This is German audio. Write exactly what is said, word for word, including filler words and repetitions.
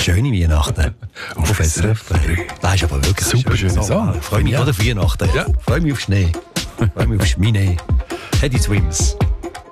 Schöne Weihnachten. Auf S R F drei. Das ist aber wirklich Super schöner Song. Ich freue mich Ja. auf Weihnachten. Ja. Ich freue mich auf Schnee. Ich freue mich auf Schnee. Teddy Swims.